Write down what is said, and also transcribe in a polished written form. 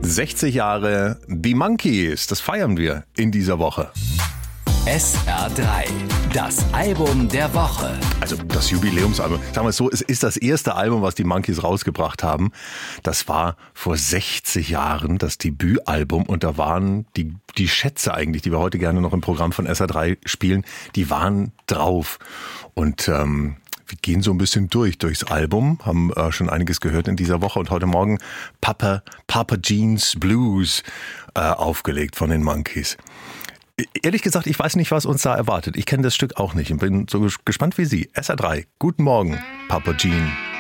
60 Jahre die Monkees, das feiern wir in dieser Woche. SR3, das Album der Woche. Also das Jubiläumsalbum, sagen wir es so, es ist das erste Album, was die Monkees rausgebracht haben. Das war vor 60 Jahren das Debütalbum und da waren die Schätze eigentlich, die wir heute gerne noch im Programm von SR3 spielen, die waren drauf. Und wir gehen so ein bisschen durchs Album, haben schon einiges gehört in dieser Woche und heute Morgen Papa Jeans Blues aufgelegt von den Monkees. Ehrlich gesagt, ich weiß nicht, was uns da erwartet. Ich kenne das Stück auch nicht und bin so gespannt wie Sie. SR3, guten Morgen, Papa Jean.